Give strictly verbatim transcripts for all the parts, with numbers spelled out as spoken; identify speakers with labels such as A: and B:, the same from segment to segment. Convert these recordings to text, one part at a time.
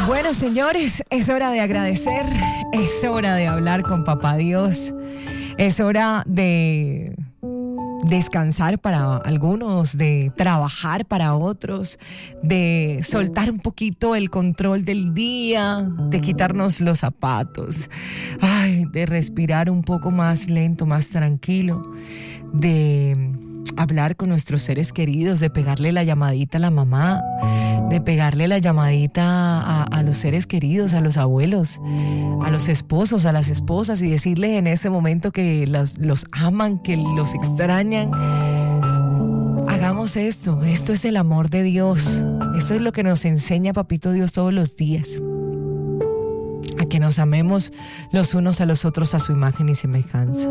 A: Bueno, señores, es hora de agradecer, es hora de hablar con Papá Dios, es hora de descansar para algunos, de trabajar para otros, de soltar un poquito el control del día, de quitarnos los zapatos, ay, de respirar un poco más lento, más tranquilo, de hablar con nuestros seres queridos, de pegarle la llamadita a la mamá, de pegarle la llamadita a, a los seres queridos, a los abuelos, a los esposos, a las esposas, y decirles en ese momento que los, los aman, que los extrañan. Hagamos esto, esto es el amor de Dios, esto es lo que nos enseña Papito Dios todos los días, a que nos amemos los unos a los otros a su imagen y semejanza.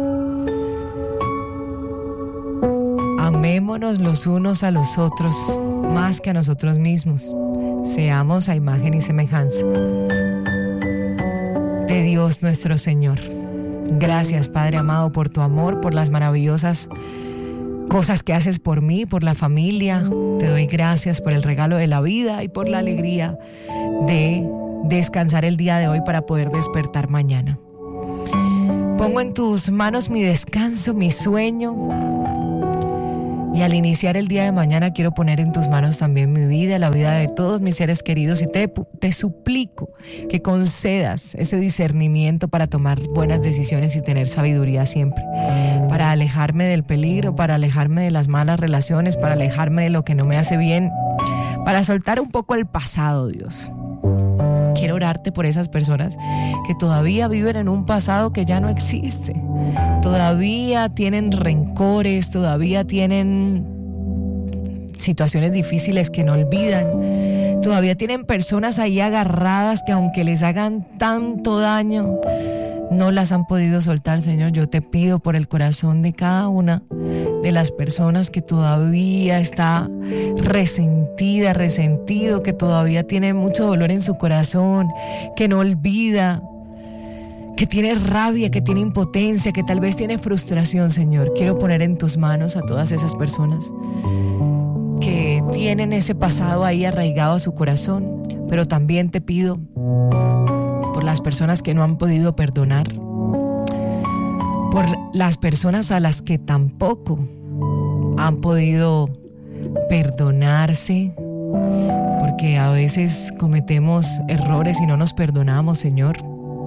A: Amémonos los unos a los otros más que a nosotros mismos. Seamos a imagen y semejanza de Dios nuestro Señor. Gracias, Padre amado, por tu amor, por las maravillosas cosas que haces por mí, por la familia. Te doy gracias por el regalo de la vida y por la alegría de descansar el día de hoy para poder despertar mañana. Pongo en tus manos mi descanso, mi sueño. Y al iniciar el día de mañana quiero poner en tus manos también mi vida, la vida de todos mis seres queridos, y te, te suplico que concedas ese discernimiento para tomar buenas decisiones y tener sabiduría siempre, para alejarme del peligro, para alejarme de las malas relaciones, para alejarme de lo que no me hace bien, para soltar un poco el pasado, Dios. Quiero orarte por esas personas que todavía viven en un pasado que ya no existe. Todavía tienen rencores, todavía tienen situaciones difíciles que no olvidan. Todavía tienen personas ahí agarradas que aunque les hagan tanto daño, no las han podido soltar, Señor. Yo te pido por el corazón de cada una de las personas que todavía está resentida, resentido, que todavía tiene mucho dolor en su corazón, que no olvida, que tiene rabia, que tiene impotencia, que tal vez tiene frustración, Señor. Quiero poner en tus manos a todas esas personas que tienen ese pasado ahí arraigado a su corazón, pero también te pido por las personas que no han podido perdonar, por las personas a las que tampoco han podido perdonarse, porque a veces cometemos errores y no nos perdonamos, Señor.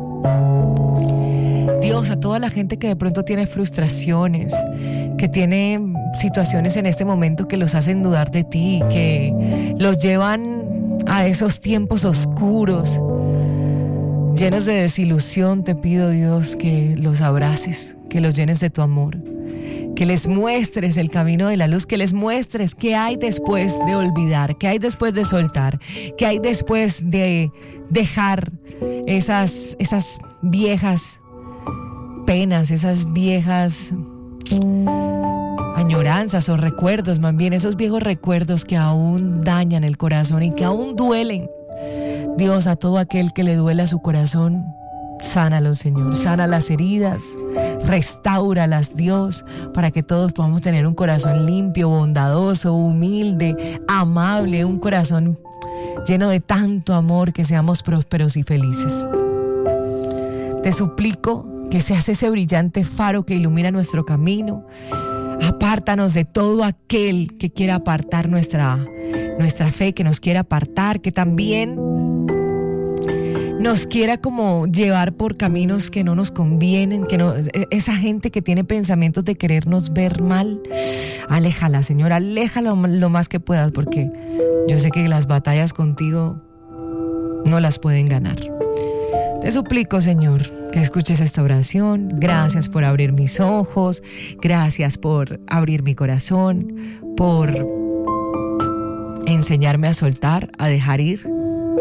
A: Dios, a toda la gente que de pronto tiene frustraciones, que tiene situaciones en este momento que los hacen dudar de ti, que los llevan a esos tiempos oscuros, llenos de desilusión, te pido, Dios, que los abraces, que los llenes de tu amor, que les muestres el camino de la luz, que les muestres qué hay después de olvidar, qué hay después de soltar, qué hay después de dejar esas, esas viejas penas, esas viejas añoranzas o recuerdos, más bien esos viejos recuerdos que aún dañan el corazón y que aún duelen. Dios, a todo aquel que le duela su corazón, sánalo, Señor, sana las heridas, restáuralas, Dios, para que todos podamos tener un corazón limpio, bondadoso, humilde, amable, un corazón lleno de tanto amor, que seamos prósperos y felices. Te suplico que seas ese brillante faro que ilumina nuestro camino. Apártanos de todo aquel que quiera apartar nuestra, nuestra fe, que nos quiera apartar, que también nos quiera como llevar por caminos que no nos convienen, que no, esa gente que tiene pensamientos de querernos ver mal, aléjala, Señor, aléjala lo más que puedas, porque yo sé que las batallas contigo no las pueden ganar. Te suplico, Señor, que escuches esta oración. Gracias por abrir mis ojos, gracias por abrir mi corazón, por enseñarme a soltar, a dejar ir,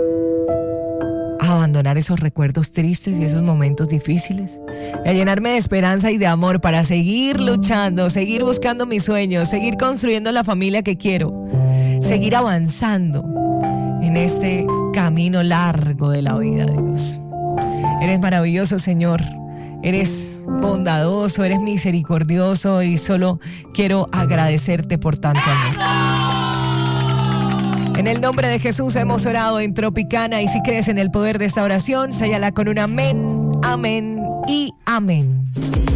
A: a abandonar esos recuerdos tristes y esos momentos difíciles, y a llenarme de esperanza y de amor para seguir luchando, seguir buscando mis sueños, seguir construyendo la familia que quiero, seguir avanzando en este camino largo de la vida, Dios. Eres maravilloso, Señor. Eres bondadoso, eres misericordioso, y solo quiero agradecerte por tanto amor. En el nombre de Jesús hemos orado en Tropicana, y si crees en el poder de esta oración, séllala con un amén, amén y amén.